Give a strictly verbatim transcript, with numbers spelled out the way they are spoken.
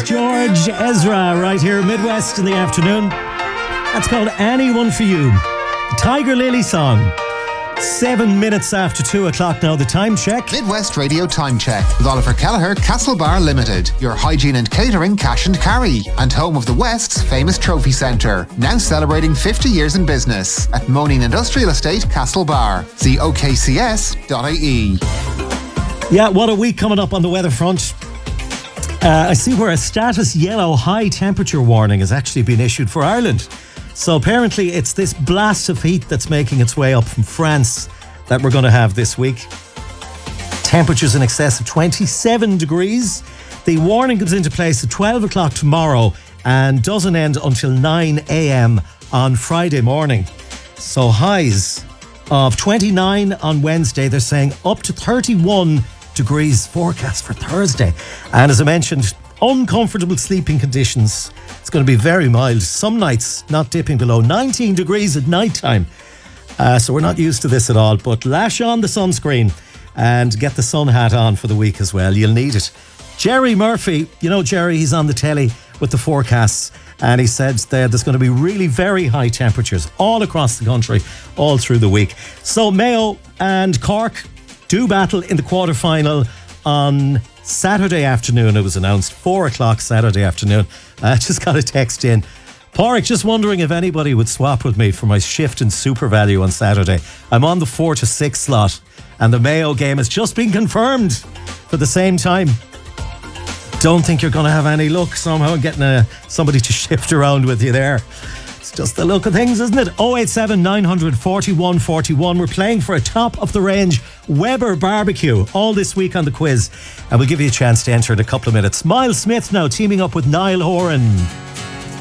It's George Ezra right here, Midwest in the afternoon. That's called Anyone for You. The Tiger Lily song. Seven minutes after two o'clock now, the time check. Midwest Radio Time Check with Oliver Kelleher, Castlebar Limited. Your hygiene and catering cash and carry. And home of the West's famous trophy centre. Now celebrating fifty years in business. At Moaning Industrial Estate, Castlebar. See o k c s dot i e. Yeah, what a week coming up on the weather front. Uh, I see where a status yellow high temperature warning has actually been issued for Ireland. So apparently it's this blast of heat that's making its way up from France that we're going to have this week. Temperatures in excess of twenty-seven degrees. The warning comes into place at twelve o'clock tomorrow and doesn't end until nine a.m. on Friday morning. So highs of twenty-nine on Wednesday. They're saying up to thirty-one degrees forecast for Thursday. And as I mentioned, uncomfortable sleeping conditions. It's going to be very mild. Some nights not dipping below nineteen degrees at night time. Uh, so we're not used to this at all. But lash on the sunscreen and get the sun hat on for the week as well. You'll need it. Jerry Murphy, you know Jerry, he's on the telly with the forecasts. And he said that there's going to be really very high temperatures all across the country, all through the week. So Mayo and Cork do battle in the quarterfinal on Saturday afternoon. It was announced four o'clock Saturday afternoon. I just got a text in. Pádraig, just wondering if anybody would swap with me for my shift in Super Value on Saturday. I'm on the four to six slot and the Mayo game has just been confirmed for the same time. Don't think you're going to have any luck somehow getting a, somebody to shift around with you there. It's just the look of things, isn't it? oh eight seven nine forty-one forty-one. We're playing for a top of the range Weber barbecue all this week on the quiz. And we'll give you a chance to enter in a couple of minutes. Miles Smith now teaming up with Niall Horan.